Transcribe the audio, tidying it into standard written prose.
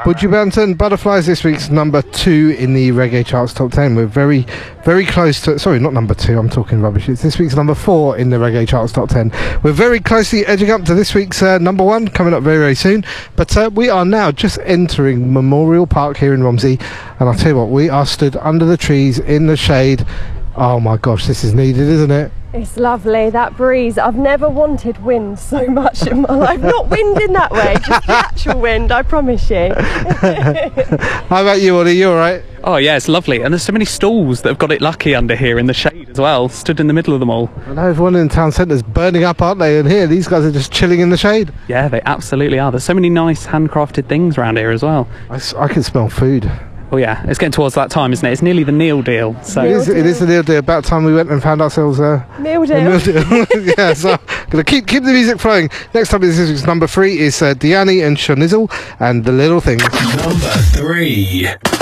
Woodgie Banton, Butterflies, this week's number 2 in the Reggae Charts Top 10. We're very, very close to... Sorry, not number 2, I'm talking rubbish. It's this week's number 4 in the Reggae Charts Top 10. We're very closely edging up to this week's number 1, coming up very, very soon. But we are now just entering Memorial Park here in Romsey. And I'll tell you what, we are stood under the trees in the shade. Oh my gosh, this is needed, isn't it? It's lovely, that breeze. I've never wanted wind so much in my life. Not wind in that way, just the actual wind, I promise you. How about you, Ollie? You all right? Oh yeah, it's lovely. And there's so many stalls that have got it lucky under here in the shade as well, stood in the middle of them all. I know everyone in town centre's burning up, aren't they? And here, these guys are just chilling in the shade. Yeah, they absolutely are. There's so many nice handcrafted things around here as well. I can smell food. Oh yeah, it's getting towards that time, isn't it? It's nearly the Neil deal. So It is the Neil deal. About time we went and found ourselves Meal deal. a meal deal. Yeah, so I'm going to keep the music flowing. Next up is this week's number 3 is Diani and Shonizzle and The Little Things. Number 3.